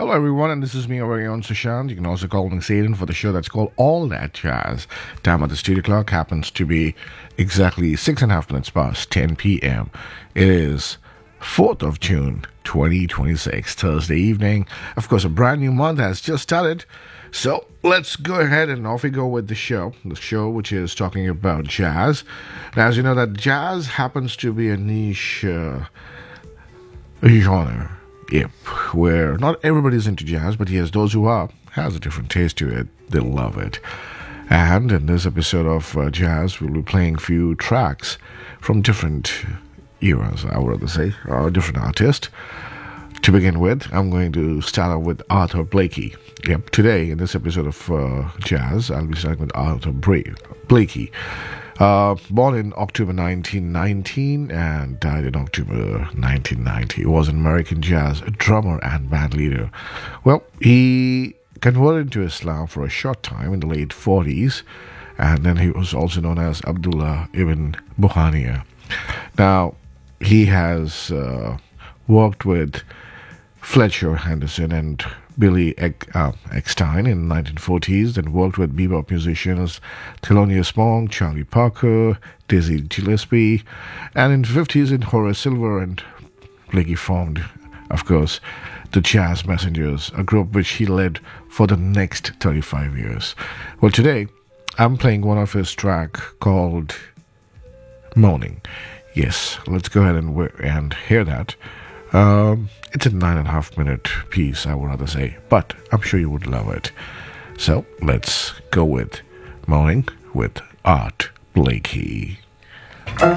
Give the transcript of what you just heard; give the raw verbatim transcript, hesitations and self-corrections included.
Hello, everyone, and this is me, your very own Sushant. You can also call me Satan for the show that's called All That Jazz. Time at the studio clock happens to be exactly six and a half minutes past ten p.m. It is fourth of June, twenty twenty-six, Thursday evening. Of course, a brand new month has just started. So let's go ahead and off we go with the show. The show which is talking about jazz. Now, as you know, that jazz happens to be a niche uh, genre. Yep, where not everybody's into jazz, but yes, those who are, has a different taste to it. They love it. And in this episode of uh, Jazz, we'll be playing a few tracks from different eras, I would rather say, or different artists. To begin with, I'm going to start out with Arthur Blakey. Yep, today in this episode of uh, Jazz, I'll be starting with Arthur Bra- Blakey. Uh, born in October nineteen nineteen and died in October nineteen ninety. He was an American jazz drummer and band leader. Well, he converted to Islam for a short time in the late forties, and then he was also known as Abdullah ibn Buhania. Now, he has uh, worked with Fletcher Henderson and Billy Eck, uh, Eckstein in the nineteen forties, then worked with bebop musicians Thelonious Monk, Charlie Parker, Dizzy Gillespie, and in the fifties in Horace Silver and Blakey formed, of course, the Jazz Messengers, a group which he led for the next thirty-five years. Well, today, I'm playing one of his tracks called Moaning. Yes, let's go ahead and, and hear that. Um, it's a nine and a half minute piece, I would rather say, but I'm sure you would love it. So let's go with Moaning with Art Blakey.